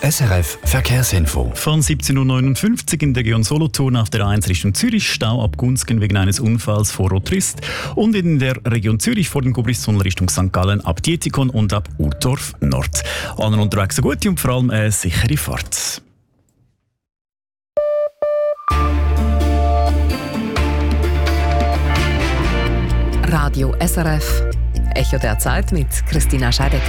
SRF Verkehrsinfo. Von 17.59 Uhr in der Region Solothurn auf der 1 Richtung Zürich, Stau ab Gunzgen wegen eines Unfalls vor Rotrist und in der Region Zürich vor dem Gubristunnel Richtung St. Gallen ab Dietikon und ab Urdorf Nord. Allen unterwegs eine gute und vor allem eine sichere Fahrt. Radio SRF, Echo der Zeit mit Christina Scheidecker.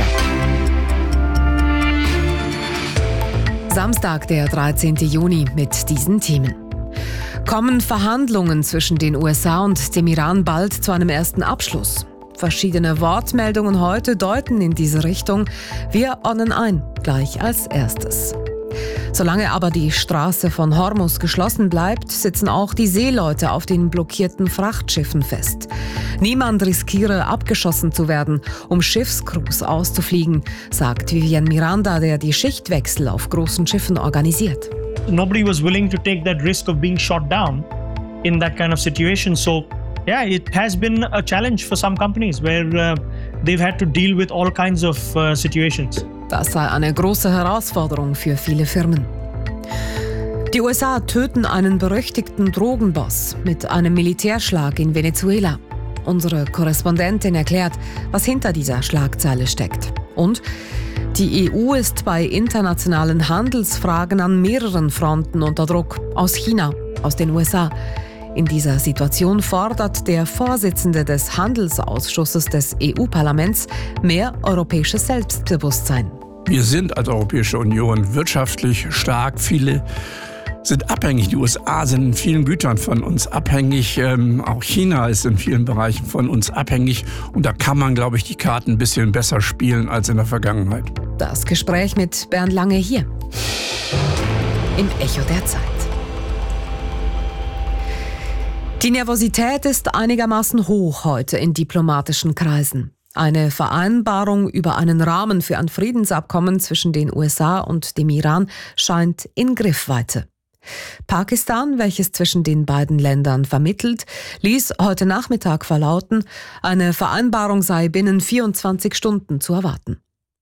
Samstag, der 13. Juni mit diesen Themen. Kommen Verhandlungen zwischen den USA und dem Iran bald zu einem ersten Abschluss? Verschiedene Wortmeldungen heute deuten in diese Richtung. Wir ordnen ein, gleich als erstes. Solange aber die Straße von Hormuz geschlossen bleibt, sitzen auch die Seeleute auf den blockierten Frachtschiffen fest. Niemand riskiere, abgeschossen zu werden, um Schiffscrews auszufliegen, sagt Vivian Miranda, der die Schichtwechsel auf großen Schiffen organisiert. Nobody was willing to take that risk of being shot down in that kind of situation. So, yeah, it has been a challenge for some companies where they've had to deal with all kinds of situations. Das sei eine große Herausforderung für viele Firmen. Die USA töten einen berüchtigten Drogenboss mit einem Militärschlag in Venezuela. Unsere Korrespondentin erklärt, was hinter dieser Schlagzeile steckt. Und die EU ist bei internationalen Handelsfragen an mehreren Fronten unter Druck. Aus China, aus den USA. In dieser Situation fordert der Vorsitzende des Handelsausschusses des EU-Parlaments mehr europäisches Selbstbewusstsein. Wir sind als Europäische Union wirtschaftlich stark. Viele sind abhängig. Die USA sind in vielen Gütern von uns abhängig. Auch China ist in vielen Bereichen von uns abhängig. Und da kann man, glaube ich, die Karten ein bisschen besser spielen als in der Vergangenheit. Das Gespräch mit Bernd Lange hier im Echo der Zeit. Die Nervosität ist einigermaßen hoch heute in diplomatischen Kreisen. Eine Vereinbarung über einen Rahmen für ein Friedensabkommen zwischen den USA und dem Iran scheint in Griffweite. Pakistan, welches zwischen den beiden Ländern vermittelt, ließ heute Nachmittag verlauten, eine Vereinbarung sei binnen 24 Stunden zu erwarten.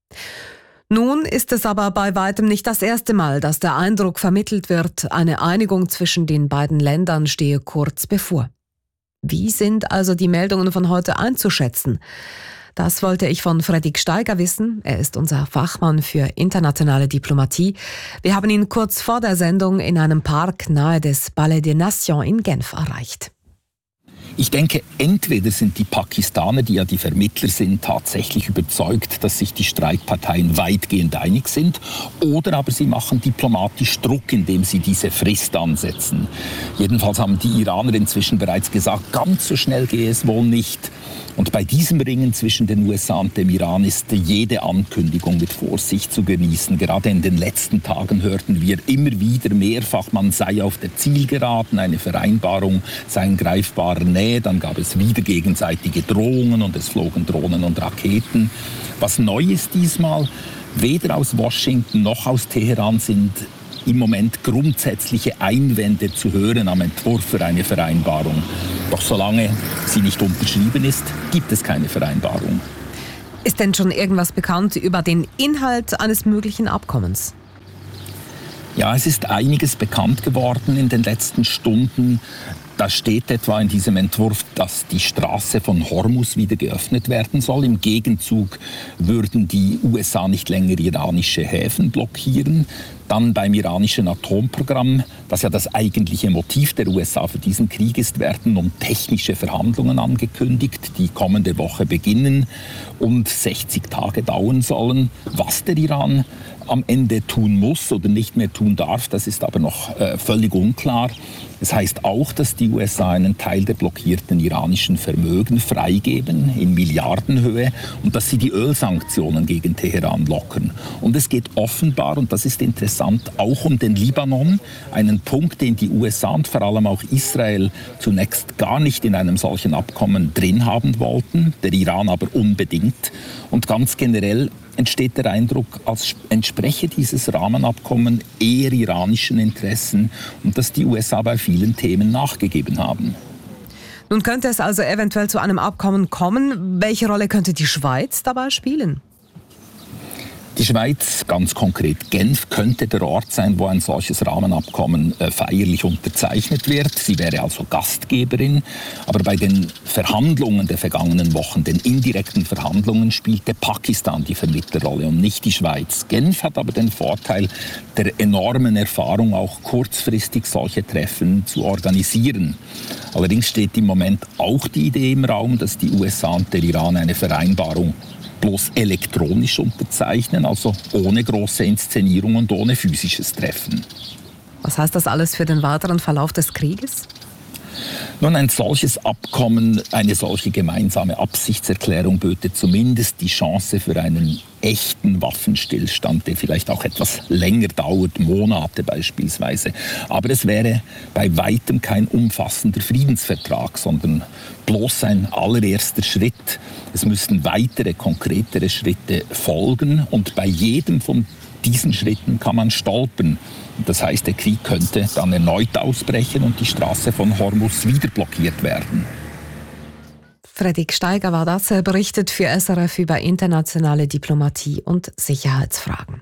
Nun ist es aber bei weitem nicht das erste Mal, dass der Eindruck vermittelt wird, eine Einigung zwischen den beiden Ländern stehe kurz bevor. Wie sind also die Meldungen von heute einzuschätzen? Das wollte ich von Fredrik Steiger wissen. Er ist unser Fachmann für internationale Diplomatie. Wir haben ihn kurz vor der Sendung in einem Park nahe des Palais des Nations in Genf erreicht. Ich denke, entweder sind die Pakistaner, die ja die Vermittler sind, tatsächlich überzeugt, dass sich die Streitparteien weitgehend einig sind, oder aber sie machen diplomatisch Druck, indem sie diese Frist ansetzen. Jedenfalls haben die Iraner inzwischen bereits gesagt, ganz so schnell gehe es wohl nicht. Und bei diesem Ringen zwischen den USA und dem Iran ist jede Ankündigung mit Vorsicht zu genießen. Gerade in den letzten Tagen hörten wir immer wieder mehrfach, man sei auf der Zielgeraden, eine Vereinbarung sei in greifbarer Nähe. Dann gab es wieder gegenseitige Drohungen und es flogen Drohnen und Raketen. Was neu ist diesmal, weder aus Washington noch aus Teheran sind im Moment grundsätzliche Einwände zu hören am Entwurf für eine Vereinbarung. Doch solange sie nicht unterschrieben ist, gibt es keine Vereinbarung. Ist denn schon irgendwas bekannt über den Inhalt eines möglichen Abkommens? Ja, es ist einiges bekannt geworden in den letzten Stunden. Da steht etwa in diesem Entwurf, dass die Straße von Hormuz wieder geöffnet werden soll. Im Gegenzug würden die USA nicht länger iranische Häfen blockieren. Dann beim iranischen Atomprogramm, das ja das eigentliche Motiv der USA für diesen Krieg ist, werden nun technische Verhandlungen angekündigt, die kommende Woche beginnen und 60 Tage dauern sollen. Was der Iran am Ende tun muss oder nicht mehr tun darf, das ist aber noch völlig unklar. Das heißt auch, dass die USA einen Teil der blockierten iranischen Vermögen freigeben in Milliardenhöhe und dass sie die Ölsanktionen gegen Teheran lockern. Und es geht offenbar, und das ist interessant, auch um den Libanon, einen Punkt, den die USA und vor allem auch Israel zunächst gar nicht in einem solchen Abkommen drin haben wollten, der Iran aber unbedingt. Und ganz generell entsteht der Eindruck, als entspreche dieses Rahmenabkommen eher iranischen Interessen und dass die USA bei vielen Themen nachgegeben haben. Nun könnte es also eventuell zu einem Abkommen kommen. Welche Rolle könnte die Schweiz dabei spielen? Die Schweiz, ganz konkret Genf, könnte der Ort sein, wo ein solches Rahmenabkommen feierlich unterzeichnet wird. Sie wäre also Gastgeberin. Aber bei den Verhandlungen der vergangenen Wochen, den indirekten Verhandlungen, spielte Pakistan die Vermittlerrolle und nicht die Schweiz. Genf hat aber den Vorteil der enormen Erfahrung, auch kurzfristig solche Treffen zu organisieren. Allerdings steht im Moment auch die Idee im Raum, dass die USA und der Iran eine Vereinbarung bloß elektronisch unterzeichnen, also ohne große Inszenierung und ohne physisches Treffen. Was heißt das alles für den weiteren Verlauf des Krieges? Nun, ein solches Abkommen, eine solche gemeinsame Absichtserklärung böte zumindest die Chance für einen echten Waffenstillstand, der vielleicht auch etwas länger dauert, Monate beispielsweise. Aber es wäre bei weitem kein umfassender Friedensvertrag, sondern bloß ein allererster Schritt. Es müssten weitere, konkretere Schritte folgen und bei jedem von diesen Schritten kann man stolpern. Das heißt, der Krieg könnte dann erneut ausbrechen und die Straße von Hormuz wieder blockiert werden. Fredrik Steiger war das, berichtet für SRF über internationale Diplomatie und Sicherheitsfragen.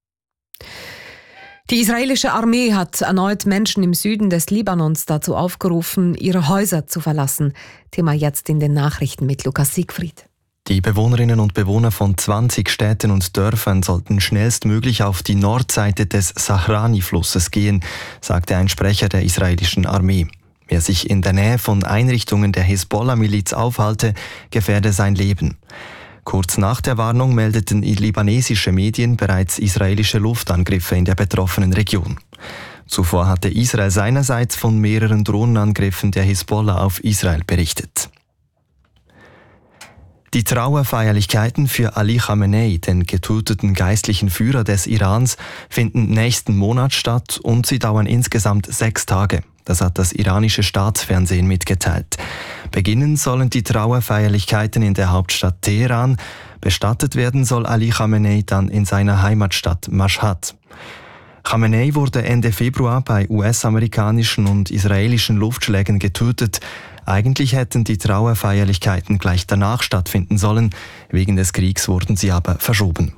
Die israelische Armee hat erneut Menschen im Süden des Libanons dazu aufgerufen, ihre Häuser zu verlassen. Thema jetzt in den Nachrichten mit Lukas Siegfried. Die Bewohnerinnen und Bewohner von 20 Städten und Dörfern sollten schnellstmöglich auf die Nordseite des Sahrani-Flusses gehen, sagte ein Sprecher der israelischen Armee. Wer sich in der Nähe von Einrichtungen der Hisbollah-Miliz aufhalte, gefährde sein Leben. Kurz nach der Warnung meldeten libanesische Medien bereits israelische Luftangriffe in der betroffenen Region. Zuvor hatte Israel seinerseits von mehreren Drohnenangriffen der Hisbollah auf Israel berichtet. Die Trauerfeierlichkeiten für Ali Khamenei, den getöteten geistlichen Führer des Irans, finden nächsten Monat statt und sie dauern insgesamt 6 Tage. Das hat das iranische Staatsfernsehen mitgeteilt. Beginnen sollen die Trauerfeierlichkeiten in der Hauptstadt Teheran. Bestattet werden soll Ali Khamenei dann in seiner Heimatstadt Mashhad. Khamenei wurde Ende Februar bei US-amerikanischen und israelischen Luftschlägen getötet. Eigentlich hätten die Trauerfeierlichkeiten gleich danach stattfinden sollen. Wegen des Kriegs wurden sie aber verschoben.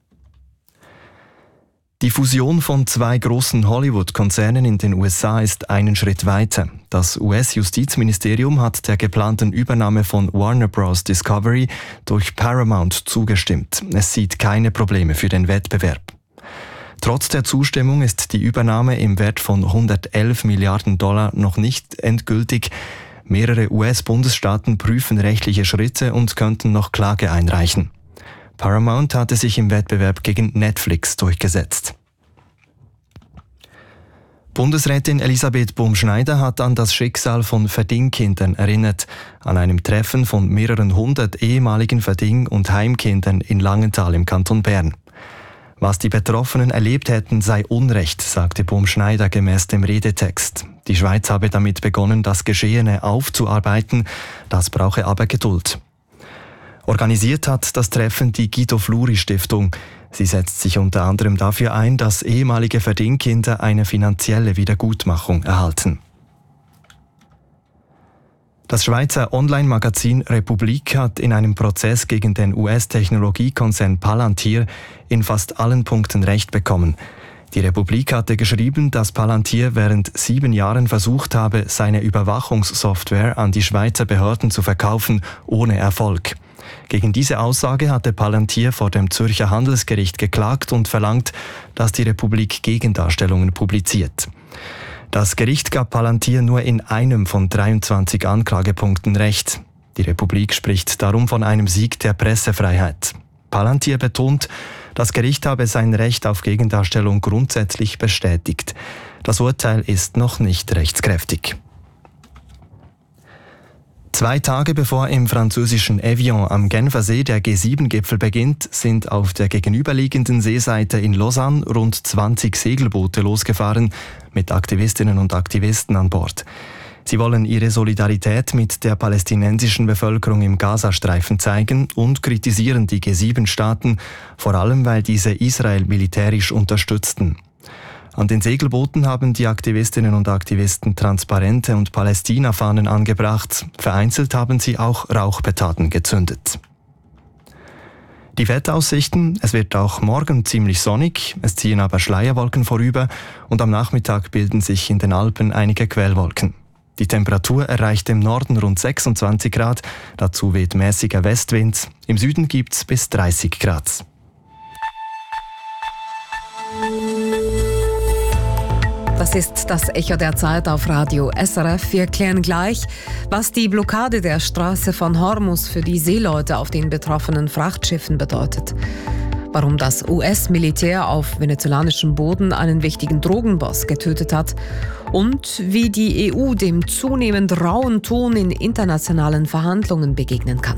Die Fusion von 2 großen Hollywood-Konzernen in den USA ist einen Schritt weiter. Das US-Justizministerium hat der geplanten Übernahme von Warner Bros. Discovery durch Paramount zugestimmt. Es sieht keine Probleme für den Wettbewerb. Trotz der Zustimmung ist die Übernahme im Wert von $111 Milliarden noch nicht endgültig. Mehrere US-Bundesstaaten prüfen rechtliche Schritte und könnten noch Klage einreichen. Paramount hatte sich im Wettbewerb gegen Netflix durchgesetzt. Bundesrätin Elisabeth Bumschneider hat an das Schicksal von Verdingkindern erinnert, an einem Treffen von mehreren 100 ehemaligen Verding- und Heimkindern in Langenthal im Kanton Bern. Was die Betroffenen erlebt hätten, sei Unrecht, sagte Bumschneider gemäß dem Redetext. Die Schweiz habe damit begonnen, das Geschehene aufzuarbeiten, das brauche aber Geduld. Organisiert hat das Treffen die Guido-Fluri-Stiftung. Sie setzt sich unter anderem dafür ein, dass ehemalige Verdingkinder eine finanzielle Wiedergutmachung erhalten. Das Schweizer Online-Magazin Republik hat in einem Prozess gegen den US-Technologiekonzern Palantir in fast allen Punkten Recht bekommen. Die Republik hatte geschrieben, dass Palantir während 7 Jahren versucht habe, seine Überwachungssoftware an die Schweizer Behörden zu verkaufen, ohne Erfolg. Gegen diese Aussage hatte Palantir vor dem Zürcher Handelsgericht geklagt und verlangt, dass die Republik Gegendarstellungen publiziert. Das Gericht gab Palantir nur in einem von 23 Anklagepunkten Recht. Die Republik spricht darum von einem Sieg der Pressefreiheit. Palantir betont, das Gericht habe sein Recht auf Gegendarstellung grundsätzlich bestätigt. Das Urteil ist noch nicht rechtskräftig. 2 Tage bevor im französischen Evian am Genfersee der G7-Gipfel beginnt, sind auf der gegenüberliegenden Seeseite in Lausanne rund 20 Segelboote losgefahren, mit Aktivistinnen und Aktivisten an Bord. Sie wollen ihre Solidarität mit der palästinensischen Bevölkerung im Gazastreifen zeigen und kritisieren die G7-Staaten, vor allem weil diese Israel militärisch unterstützten. An den Segelbooten haben die Aktivistinnen und Aktivisten Transparente und Palästina-Fahnen angebracht. Vereinzelt haben sie auch Rauchpetarden gezündet. Die Wetteraussichten: Es wird auch morgen ziemlich sonnig, es ziehen aber Schleierwolken vorüber und am Nachmittag bilden sich in den Alpen einige Quellwolken. Die Temperatur erreicht im Norden rund 26 Grad, dazu weht mäßiger Westwind, im Süden gibt es bis 30 Grad. Das ist das Echo der Zeit auf Radio SRF. Wir klären gleich, was die Blockade der Straße von Hormuz für die Seeleute auf den betroffenen Frachtschiffen bedeutet. Warum das US-Militär auf venezolanischem Boden einen wichtigen Drogenboss getötet hat und wie die EU dem zunehmend rauen Ton in internationalen Verhandlungen begegnen kann.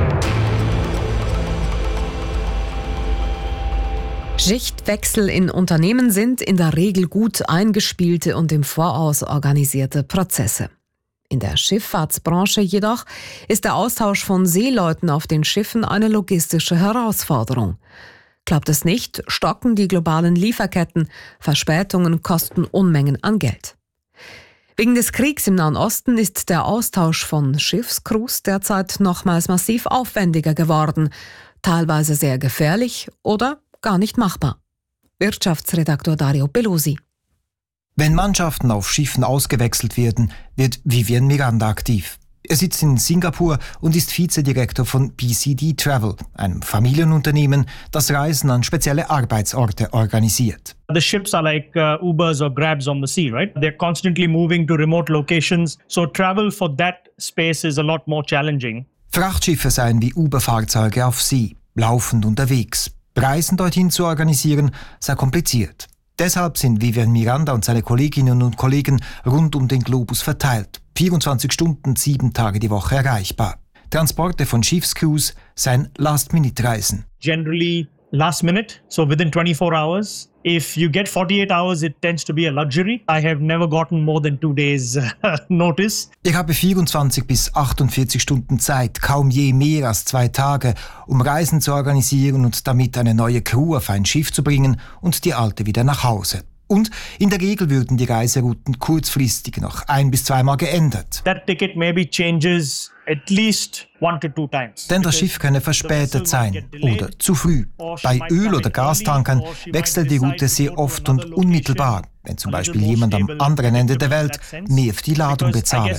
Schichtwechsel in Unternehmen sind in der Regel gut eingespielte und im Voraus organisierte Prozesse. In der Schifffahrtsbranche jedoch ist der Austausch von Seeleuten auf den Schiffen eine logistische Herausforderung. Klappt es nicht, stocken die globalen Lieferketten, Verspätungen kosten Unmengen an Geld. Wegen des Kriegs im Nahen Osten ist der Austausch von Schiffscrews derzeit nochmals massiv aufwendiger geworden, teilweise sehr gefährlich oder gar nicht machbar. Wirtschaftsredaktor Dario Pelosi. Wenn Mannschaften auf Schiffen ausgewechselt werden, wird Vivian Miranda aktiv. Er sitzt in Singapur und ist Vizedirektor von BCD Travel, einem Familienunternehmen, das Reisen an spezielle Arbeitsorte organisiert. The ships are like Ubers or Grabs on the sea, right? They're constantly moving to remote locations, so travel for that space is a lot more challenging. Frachtschiffe seien wie Uber-Fahrzeuge auf See, laufend unterwegs. Reisen dorthin zu organisieren, sei kompliziert. Deshalb sind Vivian Miranda und seine Kolleginnen und Kollegen rund um den Globus verteilt, 24 Stunden, 7 Tage die Woche erreichbar. Transporte von Schiffscrews seien Last-Minute-Reisen. Generally last minute, so within 24 hours. If you get 48 hours, it tends to be a luxury. I have never gotten more than 2 days notice. Ich habe 24 bis 48 Stunden Zeit, kaum je mehr als 2 Tage, um Reisen zu organisieren und damit eine neue Crew auf ein Schiff zu bringen und die alte wieder nach Hause. Und in der Regel würden die Reiserouten kurzfristig noch 1- bis 2-mal geändert. That ticket maybe changes at least 1 to 2 times. Denn das Schiff könne verspätet sein oder zu früh. Bei Öl- oder Gastankern wechselt die Route sehr oft und unmittelbar, wenn zum Beispiel jemand am anderen Ende der Welt mehr für die Ladung bezahle.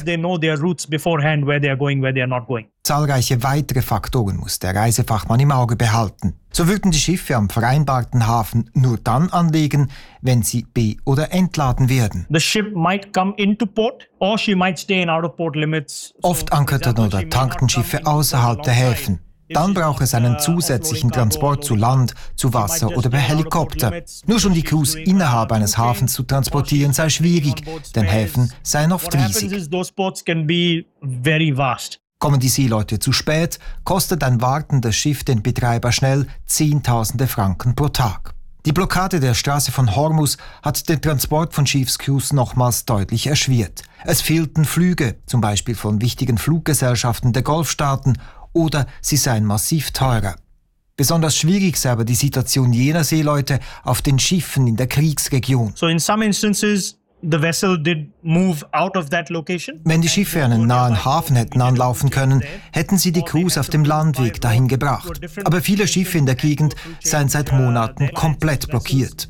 Zahlreiche weitere Faktoren muss der Reisefachmann im Auge behalten. So würden die Schiffe am vereinbarten Hafen nur dann anlegen, wenn sie be- oder entladen werden. The ship might come into port or she might stay in out of port limits. Oft ankerten oder tankten Schiffe außerhalb der Häfen. Dann braucht es einen zusätzlichen Transport zu Land, zu Wasser oder per Helikopter. Nur schon die Crews innerhalb eines Hafens zu transportieren sei schwierig, denn Häfen seien oft riesig. Kommen die Seeleute zu spät, kostet ein wartendes Schiff den Betreiber schnell Zehntausende Franken pro Tag. Die Blockade der Straße von Hormuz hat den Transport von Schiffscrews nochmals deutlich erschwert. Es fehlten Flüge, zum Beispiel von wichtigen Fluggesellschaften der Golfstaaten, oder sie seien massiv teurer. Besonders schwierig sei aber die Situation jener Seeleute auf den Schiffen in der Kriegsregion. So in some instances the vessel did move out of that location. Wenn die Schiffe einen nahen Hafen hätten anlaufen können, hätten sie die Crews auf dem Landweg dahin gebracht. Aber viele Schiffe in der Gegend seien seit Monaten komplett blockiert.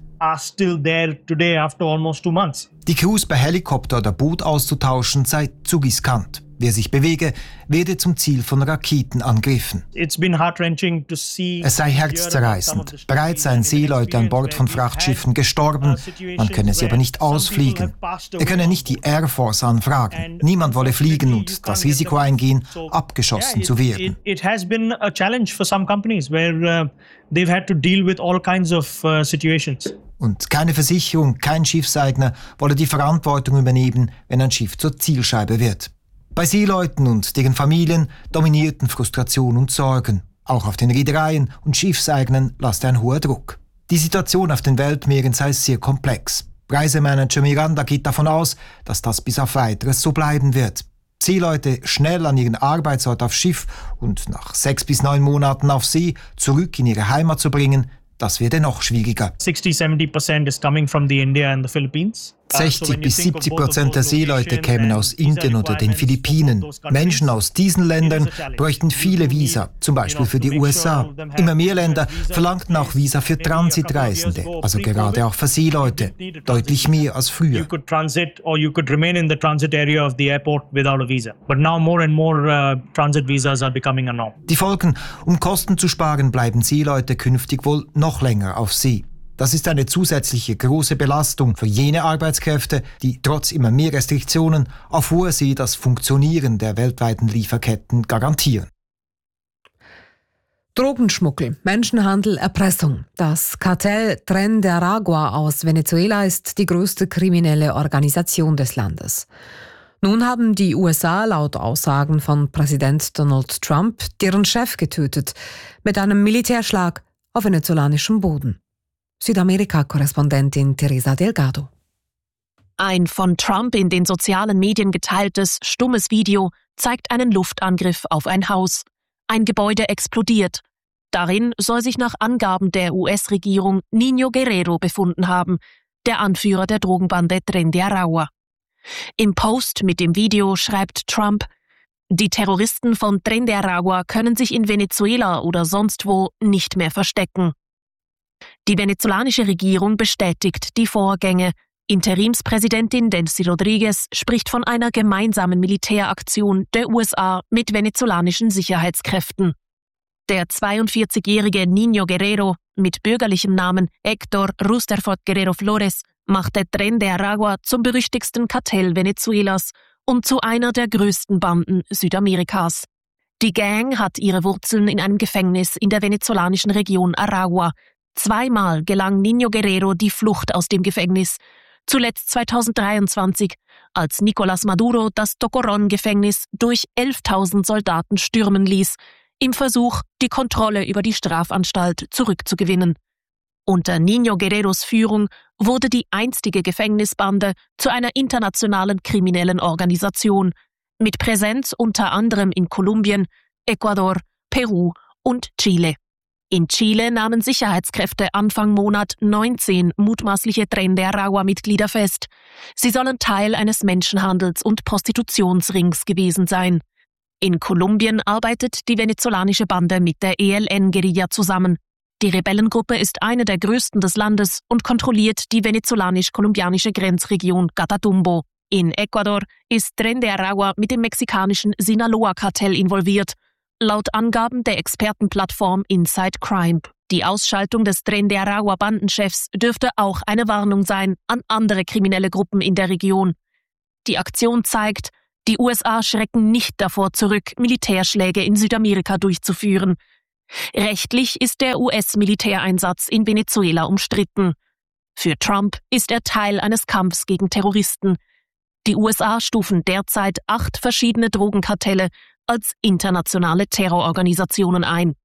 Die Crews per Helikopter oder Boot auszutauschen sei zu riskant. Wer sich bewege, werde zum Ziel von Raketenangriffen. Es sei herzzerreißend. Bereits seien Seeleute an Bord von Frachtschiffen gestorben. Man könne sie aber nicht ausfliegen. Er könne nicht die Air Force anfragen. Niemand wolle fliegen und das Risiko eingehen, abgeschossen zu werden. It has been a challenge for some companies where they've had to deal with all kinds of situations. Und keine Versicherung, kein Schiffseigner wolle die Verantwortung übernehmen, wenn ein Schiff zur Zielscheibe wird. Bei Seeleuten und deren Familien dominierten Frustration und Sorgen. Auch auf den Reedereien und Schiffseignern lasste ein hoher Druck. Die Situation auf den Weltmeeren sei sehr komplex. Reisemanager Miranda geht davon aus, dass das bis auf Weiteres so bleiben wird. Seeleute schnell an ihren Arbeitsort aufs Schiff und nach 6 bis 9 Monaten auf See zurück in ihre Heimat zu bringen, das werde noch schwieriger. 60-70% is coming from the India and the Philippines. 60-70% der Seeleute kämen aus Indien oder den Philippinen. Menschen aus diesen Ländern bräuchten viele Visa, zum Beispiel für die USA. Immer mehr Länder verlangten auch Visa für Transitreisende, also gerade auch für Seeleute. Deutlich mehr als früher. You could transit or you could remain in the transit area of the airport without a visa. But now more and more transit visas are becoming a norm. Die Folgen: Um Kosten zu sparen, bleiben Seeleute künftig wohl noch länger auf See. Das ist eine zusätzliche große Belastung für jene Arbeitskräfte, die trotz immer mehr Restriktionen auf hoher See das Funktionieren der weltweiten Lieferketten garantieren. Drogenschmuggel, Menschenhandel, Erpressung. Das Kartell Tren de Aragua aus Venezuela ist die größte kriminelle Organisation des Landes. Nun haben die USA laut Aussagen von Präsident Donald Trump deren Chef getötet, mit einem Militärschlag auf venezolanischem Boden. Südamerika-Korrespondentin Teresa Delgado. Ein von Trump in den sozialen Medien geteiltes, stummes Video zeigt einen Luftangriff auf ein Haus. Ein Gebäude explodiert. Darin soll sich nach Angaben der US-Regierung Niño Guerrero befunden haben, der Anführer der Drogenbande Tren de Aragua. Im Post mit dem Video schreibt Trump: Die Terroristen von Tren de Aragua können sich in Venezuela oder sonst wo nicht mehr verstecken. Die venezolanische Regierung bestätigt die Vorgänge. Interimspräsidentin Delcy Rodriguez spricht von einer gemeinsamen Militäraktion der USA mit venezolanischen Sicherheitskräften. Der 42-jährige Niño Guerrero mit bürgerlichem Namen Héctor Rusterford Guerrero Flores machte Tren de Aragua zum berüchtigsten Kartell Venezuelas und zu einer der größten Banden Südamerikas. Die Gang hat ihre Wurzeln in einem Gefängnis in der venezolanischen Region Aragua. Zweimal gelang Niño Guerrero die Flucht aus dem Gefängnis. Zuletzt 2023, als Nicolás Maduro das Tocorón-Gefängnis durch 11.000 Soldaten stürmen ließ, im Versuch, die Kontrolle über die Strafanstalt zurückzugewinnen. Unter Niño Guerreros Führung wurde die einstige Gefängnisbande zu einer internationalen kriminellen Organisation, mit Präsenz unter anderem in Kolumbien, Ecuador, Peru und Chile. In Chile nahmen Sicherheitskräfte Anfang Monat 19 mutmaßliche Tren de Aragua-Mitglieder fest. Sie sollen Teil eines Menschenhandels- und Prostitutionsrings gewesen sein. In Kolumbien arbeitet die venezolanische Bande mit der ELN-Guerilla zusammen. Die Rebellengruppe ist eine der größten des Landes und kontrolliert die venezolanisch-kolumbianische Grenzregion Catatumbo. In Ecuador ist Tren de Aragua mit dem mexikanischen Sinaloa-Kartell involviert. Laut Angaben der Expertenplattform Inside Crime. Die Ausschaltung des Tren de Aragua-Bandenchefs dürfte auch eine Warnung sein an andere kriminelle Gruppen in der Region. Die Aktion zeigt, die USA schrecken nicht davor zurück, Militärschläge in Südamerika durchzuführen. Rechtlich ist der US-Militäreinsatz in Venezuela umstritten. Für Trump ist er Teil eines Kampfs gegen Terroristen. Die USA stufen derzeit 8 verschiedene Drogenkartelle als internationale Terrororganisationen ein.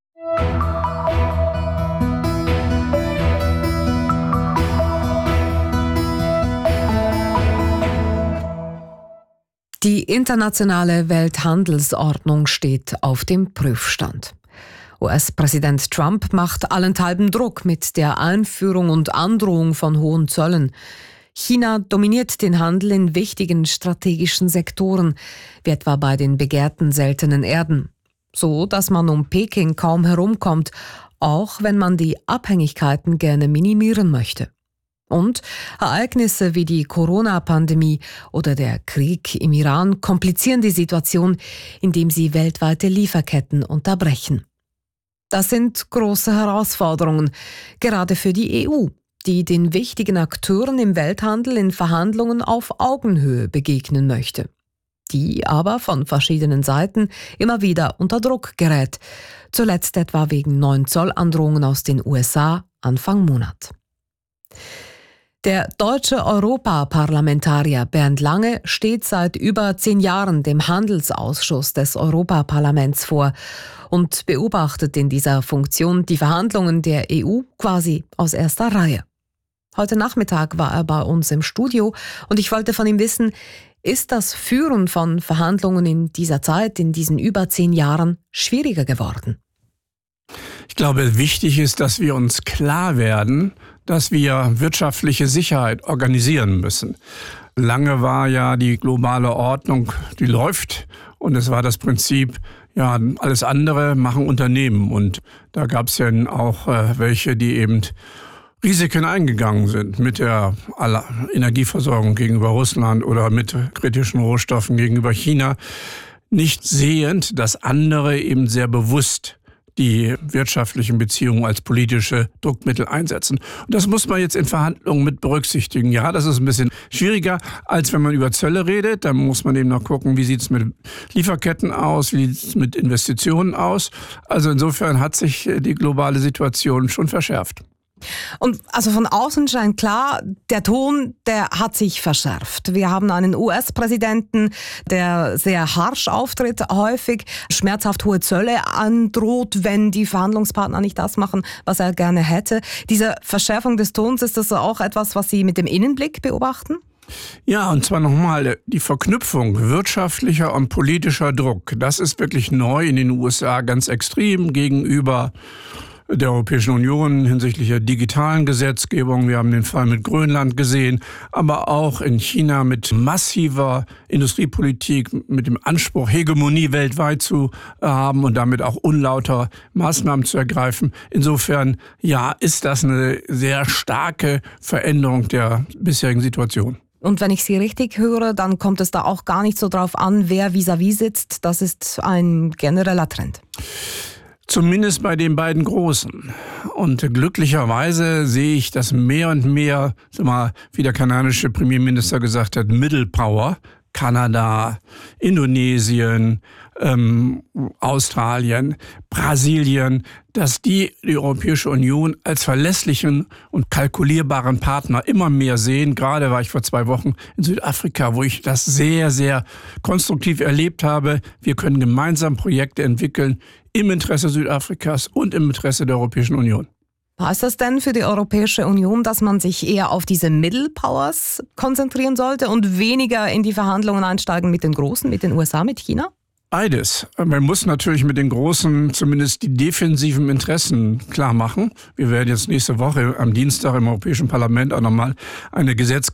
Die internationale Welthandelsordnung steht auf dem Prüfstand. US-Präsident Trump macht allenthalben Druck mit der Einführung und Androhung von hohen Zöllen. China dominiert den Handel in wichtigen strategischen Sektoren, wie etwa bei den begehrten seltenen Erden. So, dass man um Peking kaum herumkommt, auch wenn man die Abhängigkeiten gerne minimieren möchte. Und Ereignisse wie die Corona-Pandemie oder der Krieg im Iran komplizieren die Situation, indem sie weltweite Lieferketten unterbrechen. Das sind große Herausforderungen, gerade für die EU, die den wichtigen Akteuren im Welthandel in Verhandlungen auf Augenhöhe begegnen möchte, die aber von verschiedenen Seiten immer wieder unter Druck gerät, zuletzt etwa wegen neuen Zollandrohungen aus den USA Anfang Monat. Der deutsche Europaparlamentarier Bernd Lange steht seit über 10 Jahren dem Handelsausschuss des Europaparlaments vor und beobachtet in dieser Funktion die Verhandlungen der EU quasi aus erster Reihe. Heute Nachmittag war er bei uns im Studio und ich wollte von ihm wissen, ist das Führen von Verhandlungen in dieser Zeit, in diesen über 10 Jahren, schwieriger geworden? Ich glaube, wichtig ist, dass wir uns klar werden, dass wir wirtschaftliche Sicherheit organisieren müssen. Lange war ja die globale Ordnung, die läuft, und es war das Prinzip, ja, alles andere machen Unternehmen. Und da gab es ja auch welche, die eben Risiken eingegangen sind mit der Energieversorgung gegenüber Russland oder mit kritischen Rohstoffen gegenüber China, nicht sehend, dass andere eben sehr bewusst die wirtschaftlichen Beziehungen als politische Druckmittel einsetzen. Und das muss man jetzt in Verhandlungen mit berücksichtigen. Ja, das ist ein bisschen schwieriger, als wenn man über Zölle redet. Da muss man eben noch gucken, wie sieht es mit Lieferketten aus, wie sieht es mit Investitionen aus. Also insofern hat sich die globale Situation schon verschärft. Und also von außen scheint klar, der Ton, der hat sich verschärft. Wir haben einen US-Präsidenten, der sehr harsch auftritt, häufig schmerzhaft hohe Zölle androht, wenn die Verhandlungspartner nicht das machen, was er gerne hätte. Diese Verschärfung des Tons, ist das auch etwas, was Sie mit dem Innenblick beobachten? Ja, und zwar nochmal die Verknüpfung wirtschaftlicher und politischer Druck. Das ist wirklich neu in den USA, ganz extrem gegenüber der Europäischen Union hinsichtlich der digitalen Gesetzgebung. Wir haben den Fall mit Grönland gesehen, aber auch in China mit massiver Industriepolitik, mit dem Anspruch, Hegemonie weltweit zu haben und damit auch unlauter Maßnahmen zu ergreifen. Insofern, ja, ist das eine sehr starke Veränderung der bisherigen Situation. Und wenn ich Sie richtig höre, dann kommt es da auch gar nicht so drauf an, wer vis-à-vis sitzt. Das ist ein genereller Trend. Zumindest bei den beiden Großen. Und glücklicherweise sehe ich, dass mehr und mehr, wie der kanadische Premierminister gesagt hat, Middle Power, Kanada, Indonesien, Australien, Brasilien, dass die Europäische Union als verlässlichen und kalkulierbaren Partner immer mehr sehen. Gerade war ich vor 2 Wochen in Südafrika, wo ich das sehr, sehr konstruktiv erlebt habe. Wir können gemeinsam Projekte entwickeln im Interesse Südafrikas und im Interesse der Europäischen Union. Heißt das denn für die Europäische Union, dass man sich eher auf diese Middle Powers konzentrieren sollte und weniger in die Verhandlungen einsteigen mit den Großen, mit den USA, mit China? Beides. Man muss natürlich mit den Großen zumindest die defensiven Interessen klar machen. Wir werden jetzt nächste Woche am Dienstag im Europäischen Parlament auch nochmal eine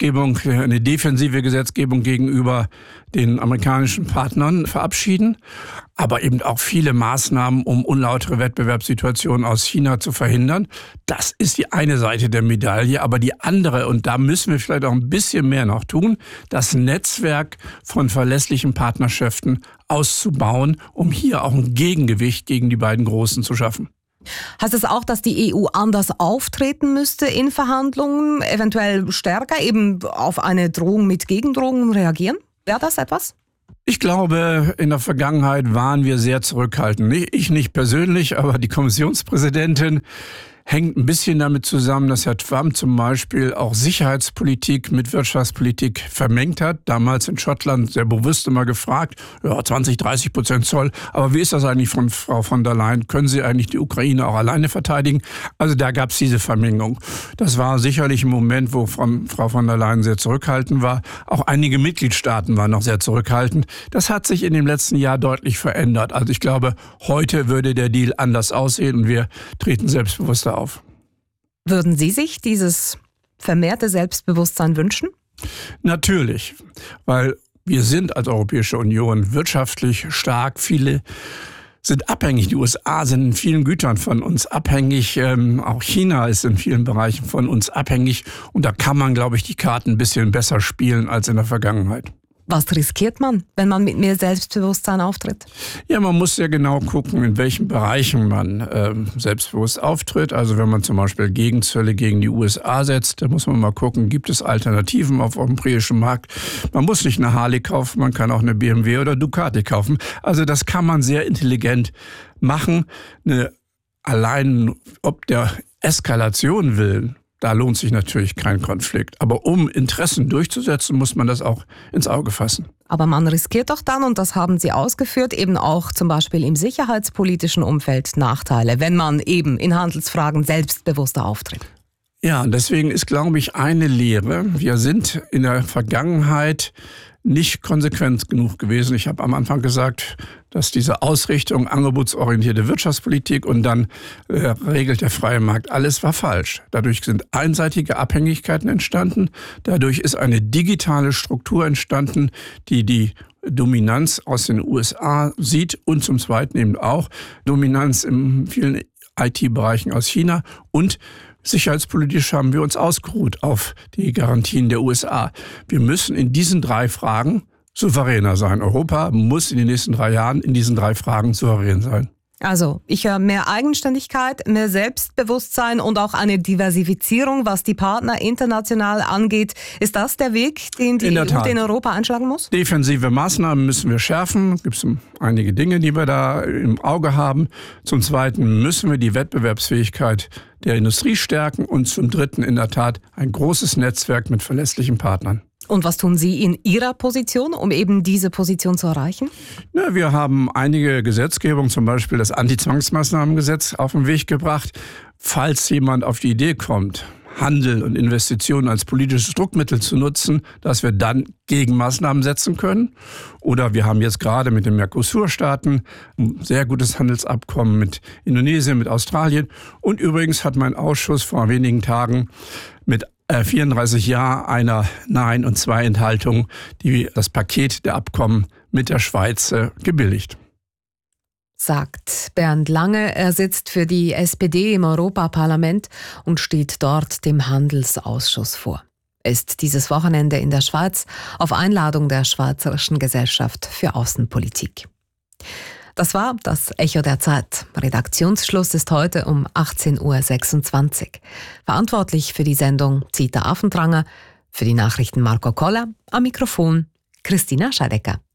defensive Gesetzgebung gegenüber den amerikanischen Partnern verabschieden. Aber eben auch viele Maßnahmen, um unlautere Wettbewerbssituationen aus China zu verhindern. Das ist die eine Seite der Medaille. Aber die andere, und da müssen wir vielleicht auch ein bisschen mehr noch tun, das Netzwerk von verlässlichen Partnerschaften auszubauen, um hier auch ein Gegengewicht gegen die beiden Großen zu schaffen. Heißt es auch, dass die EU anders auftreten müsste in Verhandlungen, eventuell stärker eben auf eine Drohung mit Gegendrohungen reagieren? Wäre das etwas? Ich glaube, in der Vergangenheit waren wir sehr zurückhaltend. Ich nicht persönlich, aber die Kommissionspräsidentin hängt ein bisschen damit zusammen, dass Herr Trump zum Beispiel auch Sicherheitspolitik mit Wirtschaftspolitik vermengt hat. Damals in Schottland sehr bewusst immer gefragt, ja, 20-30% Zoll. Aber wie ist das eigentlich von Frau von der Leyen? Können Sie eigentlich die Ukraine auch alleine verteidigen? Also da gab es diese Vermengung. Das war sicherlich ein Moment, wo Frau von der Leyen sehr zurückhaltend war. Auch einige Mitgliedstaaten waren noch sehr zurückhaltend. Das hat sich in dem letzten Jahr deutlich verändert. Also ich glaube, heute würde der Deal anders aussehen und wir treten selbstbewusster auf. Würden Sie sich dieses vermehrte Selbstbewusstsein wünschen? Natürlich, weil wir sind als Europäische Union wirtschaftlich stark. Viele sind abhängig. Die USA sind in vielen Gütern von uns abhängig. Auch China ist in vielen Bereichen von uns abhängig. Und da kann man, glaube ich, die Karten ein bisschen besser spielen als in der Vergangenheit. Was riskiert man, wenn man mit mehr Selbstbewusstsein auftritt? Ja, man muss ja genau gucken, in welchen Bereichen man selbstbewusst auftritt. Also wenn man zum Beispiel Gegenzölle gegen die USA setzt, dann muss man mal gucken, gibt es Alternativen auf dem europäischen Markt. Man muss nicht eine Harley kaufen, man kann auch eine BMW oder Ducati kaufen. Also das kann man sehr intelligent machen. Allein ob der Eskalation willen, da lohnt sich natürlich kein Konflikt. Aber um Interessen durchzusetzen, muss man das auch ins Auge fassen. Aber man riskiert doch dann, und das haben Sie ausgeführt, eben auch zum Beispiel im sicherheitspolitischen Umfeld Nachteile, wenn man eben in Handelsfragen selbstbewusster auftritt. Ja, und deswegen ist, glaube ich, eine Lehre. Wir sind in der Vergangenheit nicht konsequent genug gewesen. Ich habe am Anfang gesagt, dass diese Ausrichtung angebotsorientierte Wirtschaftspolitik und dann regelt der freie Markt, alles war falsch. Dadurch sind einseitige Abhängigkeiten entstanden. Dadurch ist eine digitale Struktur entstanden, die Dominanz aus den USA sieht und zum Zweiten eben auch Dominanz in vielen IT-Bereichen aus China und sicherheitspolitisch haben wir uns ausgeruht auf die Garantien der USA. Wir müssen in diesen 3 Fragen souveräner sein. Europa muss in den nächsten 3 Jahren in diesen 3 Fragen souverän sein. Also, ich höre mehr Eigenständigkeit, mehr Selbstbewusstsein und auch eine Diversifizierung, was die Partner international angeht. Ist das der Weg, den die EU in Europa einschlagen muss? Defensive Maßnahmen müssen wir schärfen. Es gibt einige Dinge, die wir da im Auge haben. Zum Zweiten müssen wir die Wettbewerbsfähigkeit der Industrie stärken und zum Dritten in der Tat ein großes Netzwerk mit verlässlichen Partnern. Und was tun Sie in Ihrer Position, um eben diese Position zu erreichen? Ja, wir haben einige Gesetzgebungen, zum Beispiel das Anti-Zwangsmaßnahmengesetz, auf den Weg gebracht. Falls jemand auf die Idee kommt, Handel und Investitionen als politisches Druckmittel zu nutzen, dass wir dann Gegenmaßnahmen setzen können. Oder wir haben jetzt gerade mit den Mercosur-Staaten ein sehr gutes Handelsabkommen mit Indonesien, mit Australien. Und übrigens hat mein Ausschuss vor wenigen Tagen mit 34 Ja einer Nein- und 2 Enthaltungen das Paket der Abkommen mit der Schweiz gebilligt. Sagt Bernd Lange. Er sitzt für die SPD im Europaparlament und steht dort dem Handelsausschuss vor. Er ist dieses Wochenende in der Schweiz auf Einladung der Schweizerischen Gesellschaft für Außenpolitik. Das war das Echo der Zeit. Redaktionsschluss ist heute um 18.26 Uhr. Verantwortlich für die Sendung Zita Affentranger, für die Nachrichten Marco Koller, am Mikrofon Christina Scheidecker.